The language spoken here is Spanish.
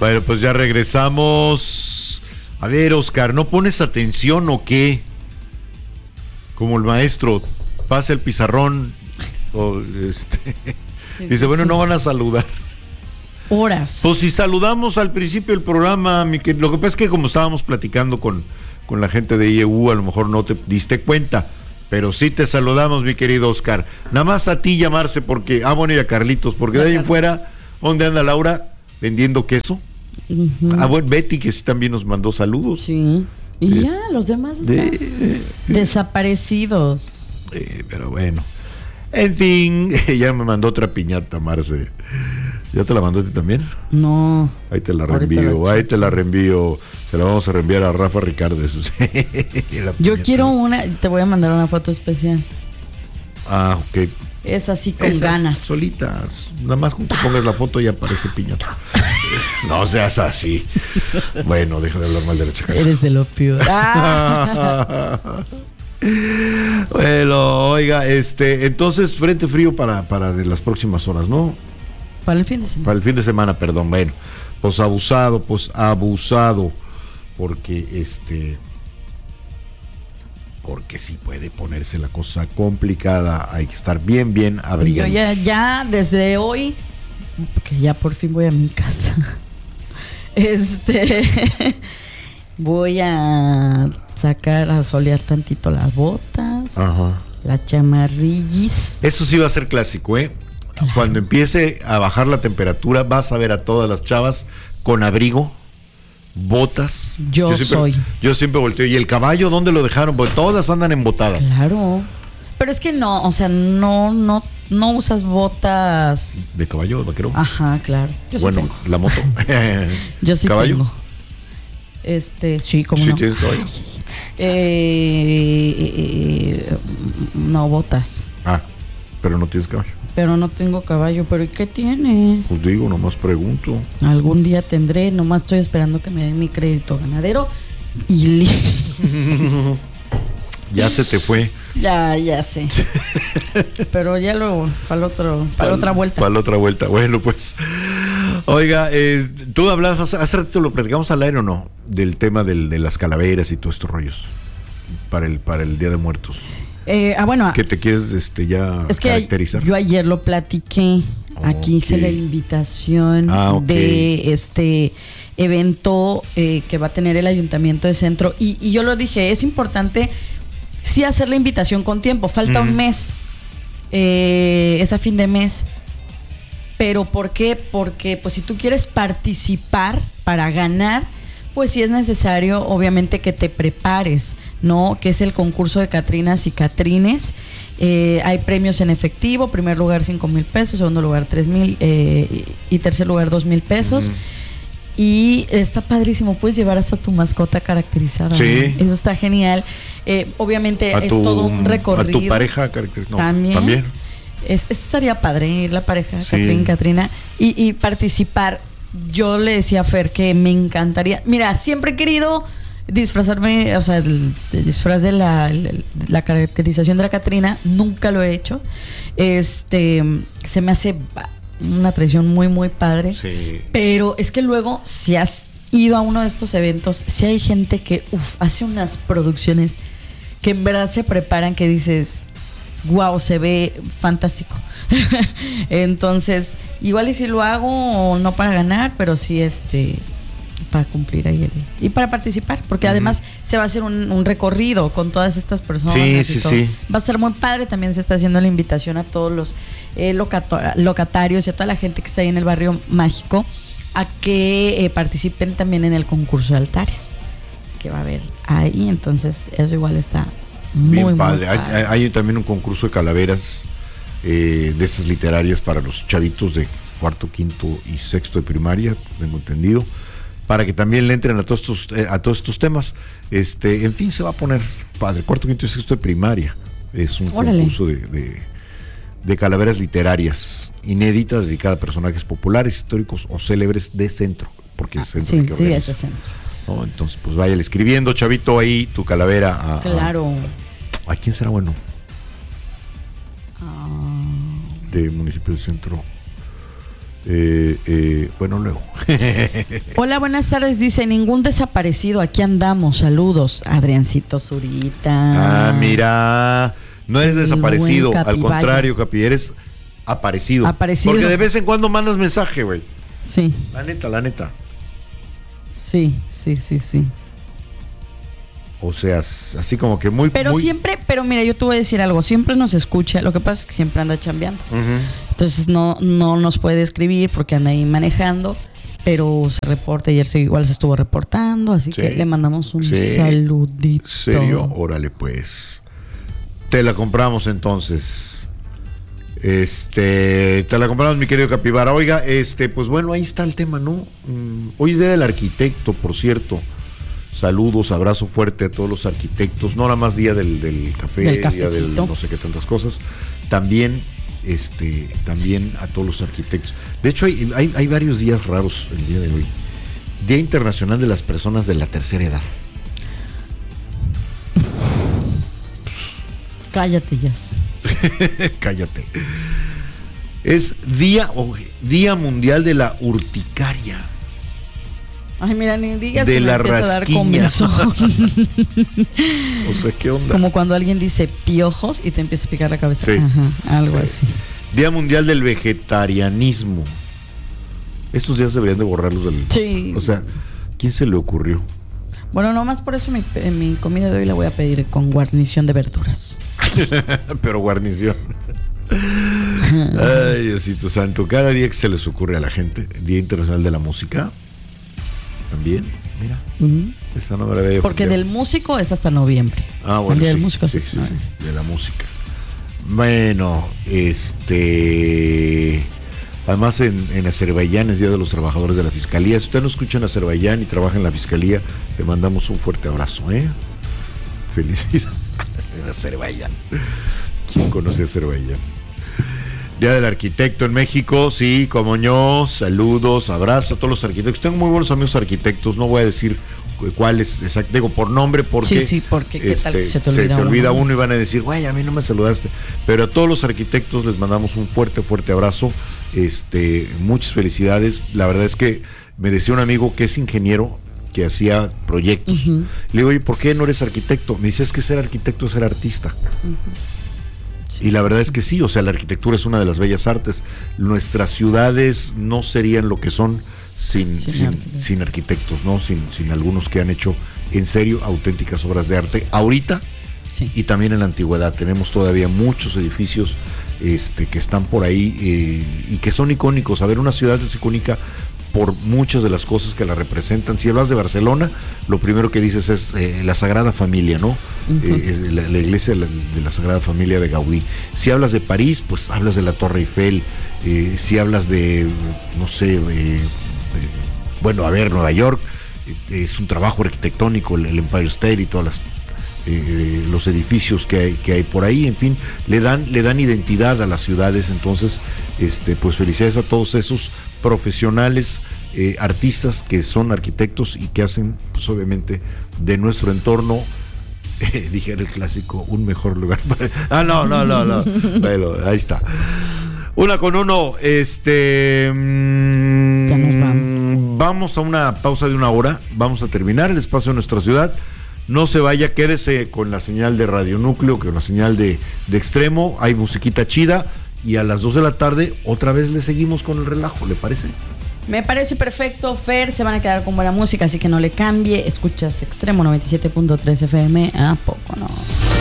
Bueno, pues ya regresamos. A ver, Oscar, ¿no pones atención o qué? Como el maestro, pasa el pizarrón. Dice, bueno, no van a saludar. Horas. Pues si saludamos al principio del programa, lo que pasa es que como estábamos platicando con la gente de IEU, a lo mejor no te diste cuenta, pero sí te saludamos, mi querido Oscar. Nada más a ti llamarse porque, bueno, y a Carlitos, porque de ahí en fuera, ¿dónde anda Laura? Vendiendo queso. Uh-huh. Bueno, Betty, que sí también nos mandó saludos. Sí. Y ya, los demás están desaparecidos. Pero bueno. En fin, ya me mandó otra piñata, Marce. ¿Ya te la mandó a ti también? No. Ahí te la reenvío. Te la vamos a reenviar a Rafa Ricardes. Yo quiero te voy a mandar una foto especial. Ah, ok. Es así con esas ganas. Solitas. Nada más con que pongas la foto y aparece piñata. No seas así. Bueno, deja de hablar mal de la chacara. Eres el opio. Bueno, oiga, entonces frente frío para de las próximas horas, ¿no? Para el fin de semana. Para el fin de semana, perdón. Bueno, pues abusado. Porque porque sí puede ponerse la cosa complicada. Hay que estar bien abrigado. Yo ya desde hoy, porque ya por fin voy a mi casa. Voy a sacar a solear tantito las botas. Ajá. La chamarrillis. Eso sí va a ser clásico, ¿eh? Claro. Cuando empiece a bajar la temperatura, vas a ver a todas las chavas con abrigo, botas. Yo siempre volteo. ¿Y el caballo dónde lo dejaron? Porque todas andan embotadas. Claro. Pero es que no, o sea, no usas botas. ¿De caballo, de vaquero? Ajá, claro. Yo bueno, sí tengo. la moto. Yo sí ¿Caballo? tengo. Sí, como ¿Sí no. tienes caballo? No, botas. Pero no tienes caballo. Pero no tengo caballo, pero ¿y qué tiene? Pues digo, nomás pregunto. Algún día tendré, nomás estoy esperando que me den mi crédito ganadero y ya se te fue. Ya sé. Pero ya luego, para la otra vuelta. Para la otra vuelta. Bueno, pues. Oiga, tú hablabas, hace ratito lo platicamos al aire o no, del tema de las calaveras y todos estos rollos para el Día de Muertos. Bueno. Que te quieres ya es que caracterizar. Yo ayer lo platiqué. Aquí hice la invitación de este evento que va a tener el Ayuntamiento de Centro. Y yo lo dije, es importante sí hacer la invitación con tiempo. Falta un mes. Es a fin de mes. Pero ¿por qué? Porque pues si tú quieres participar para ganar, pues sí es necesario obviamente que te prepares, ¿no? Que es el concurso de Catrinas y Catrines. Hay premios en efectivo, primer lugar 5,000 pesos, segundo lugar 3,000 y tercer lugar 2,000 pesos. Y está padrísimo, puedes llevar hasta tu mascota caracterizada. Sí. ¿No? Eso está genial. Obviamente es todo un recorrido. A tu pareja caracterizada. No, también. Estaría padre ir la pareja, sí. Catrín, Catrina, y participar. Yo le decía a Fer que me encantaría. Mira, siempre he querido disfrazarme, o sea, el disfraz de la caracterización de la Catrina. Nunca lo he hecho. Se me hace una tradición muy padre. Sí. Pero es que luego, si has ido a uno de estos eventos, si hay gente que hace unas producciones que en verdad se preparan, que dices, wow, se ve fantástico. Entonces, igual y si lo hago, no para ganar, pero sí para cumplir ahí y para participar, porque además se va a hacer un recorrido con todas estas personas. Sí. Va a ser muy padre. También se está haciendo la invitación a todos los locatarios y a toda la gente que está ahí en el barrio mágico a que participen también en el concurso de altares que va a haber ahí. Entonces eso igual está muy padre. Muy padre. Hay también un concurso de calaveras de esas literarias para los chavitos de cuarto, quinto y sexto de primaria, tengo entendido, para que también le entren a todos estos temas. En fin, se va a poner padre. Cuarto, quinto y sexto de primaria es un concurso de calaveras literarias inéditas dedicadas a personajes populares, históricos o célebres de Centro, porque es Centro el que organiza. Sí, es de Centro. ¿No? Entonces, pues váyale escribiendo, chavito, ahí tu calavera. Claro. ¿A quién será bueno? De municipio del Centro. Bueno, luego. Hola, buenas tardes. Dice, ningún desaparecido. Aquí andamos. Saludos. Adriancito Zurita. Ah, mira. No eres desaparecido. Al contrario, Capi, eres aparecido. Porque de vez en cuando mandas mensaje, güey. Sí. La neta. Sí. O sea, así como que muy... Pero siempre, mira, yo te voy a decir algo, siempre nos escucha, lo que pasa es que siempre anda chambeando. Uh-huh. Entonces no nos puede escribir porque anda ahí manejando, pero se reporta, ayer igual se estuvo reportando, así que le mandamos un saludito. ¿Serio? Órale, pues. Te la compramos entonces. Te la compramos, mi querido Capibara. Oiga, pues bueno, ahí está el tema, ¿no? Hoy es Día del Arquitecto, por cierto. Saludos, abrazo fuerte a todos los arquitectos, no nada más día del café, día del no sé qué tantas cosas, también a todos los arquitectos. De hecho, hay varios días raros el día de hoy. Día Internacional de las Personas de la Tercera Edad. Cállate, Jazz. Cállate. Es Día Mundial de la Urticaria. Ay, mira, ni digas de que la me empieza a dar rasquiña. comezón. O sea, ¿qué onda? Como cuando alguien dice piojos y te empieza a picar la cabeza. Sí. Ajá, algo así. Día Mundial del Vegetarianismo. Estos días deberían de borrarlos del... Sí. O sea, ¿quién se le ocurrió? Bueno, nomás por eso mi comida de hoy la voy a pedir con guarnición de verduras. Pero guarnición. Ay, Diosito Santo. Cada día que se les ocurre a la gente. Día Internacional de la Música. También, mira. Uh-huh. Esta no me la había porque del músico es hasta noviembre. Ah, bueno, el día sí, del músico sí, de la música. Bueno, además en Azerbaiyán es Día de los Trabajadores de la Fiscalía. Si usted no escucha en Azerbaiyán y trabaja en la Fiscalía, le mandamos un fuerte abrazo, Felicidades en Azerbaiyán. ¿Quién conoce Azerbaiyán? Día del Arquitecto en México, sí, como yo, saludos, abrazo a todos los arquitectos. Tengo muy buenos amigos arquitectos, no voy a decir cuáles, exacto, digo por nombre porque, sí, porque ¿qué tal que se te olvida uno y van a decir, güey, a mí no me saludaste. Pero a todos los arquitectos les mandamos un fuerte abrazo, muchas felicidades. La verdad es que me decía un amigo que es ingeniero, que hacía proyectos. Uh-huh. Le digo, oye, ¿por qué no eres arquitecto? Me dice, es que ser arquitecto es ser artista. Uh-huh. Y la verdad es que sí, o sea, la arquitectura es una de las bellas artes. Nuestras ciudades no serían lo que son sin arquitectos, ¿no? Sin algunos que han hecho en serio auténticas obras de arte. Ahorita y también en la antigüedad tenemos todavía muchos edificios que están por ahí y que son icónicos. A ver, una ciudad es icónica por muchas de las cosas que la representan. Si hablas de Barcelona, lo primero que dices es la Sagrada Familia, ¿no? Uh-huh. La iglesia de la Sagrada Familia de Gaudí. Si hablas de París, pues hablas de la Torre Eiffel. Si hablas de, no sé, Nueva York, es un trabajo arquitectónico, el Empire State y todas los edificios que hay por ahí, en fin, le dan identidad a las ciudades. Entonces, pues felicidades a todos esos profesionales, artistas que son arquitectos y que hacen, pues obviamente, de nuestro entorno, dijera el clásico, un mejor lugar. No. Bueno, ahí está. 1:01. Vamos a una pausa de 1 hora. Vamos a terminar el espacio de nuestra ciudad. No se vaya, quédese con la señal de Radio Núcleo, con la señal de Extremo. Hay musiquita chida. Y a las 2 de la tarde otra vez le seguimos con el relajo, ¿le parece? Me parece perfecto, Fer. Se van a quedar con buena música, así que no le cambie. Escuchas Extremo 97.3 FM. ¿A poco no?